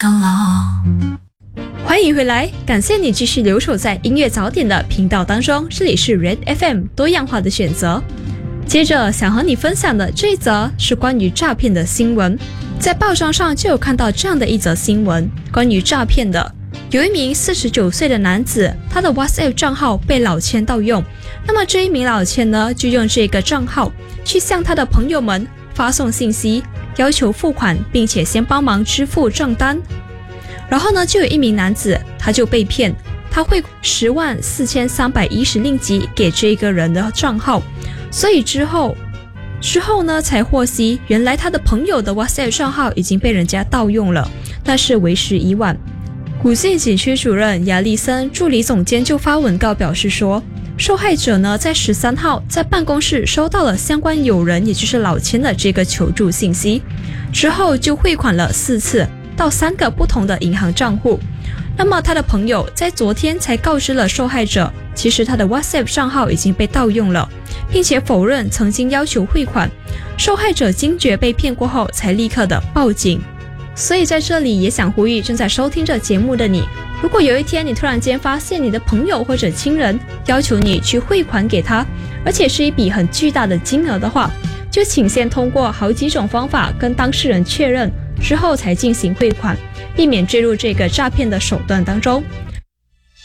欢迎回来，感谢你继续留守在音乐早点的频道当中，这里是 Red FM 多样化的选择。接着想和你分享的这一则是关于诈骗的新闻，在报章上就有看到这样的一则新闻，关于诈骗的。有一名49岁的男子，他的 WhatsApp 账号被老千盗用，那么这一名老千呢，就用这个账号去向他的朋友们发送信息，要求付款，并且先帮忙支付账单。然后呢，就有一名男子，他就被骗，他汇104310令吉给这个人的账号，所以之后呢，才获悉原来他的朋友的 WhatsApp 账号已经被人家盗用了，但是为时已晚。古晋警区主任亚历森助理总监就发文告表示说，受害者呢在13号在办公室收到了相关友人，也就是老千的这个求助信息，之后就汇款了4次到3个不同的银行账户。那么他的朋友在昨天才告知了受害者，其实他的 WhatsApp 账号已经被盗用了，并且否认曾经要求汇款。受害者惊觉被骗过后，才立刻的报警。所以在这里也想呼吁正在收听这节目的你，如果有一天你突然间发现你的朋友或者亲人要求你去汇款给他，而且是一笔很巨大的金额的话，就请先通过好几种方法跟当事人确认之后才进行汇款，避免坠入这个诈骗的手段当中。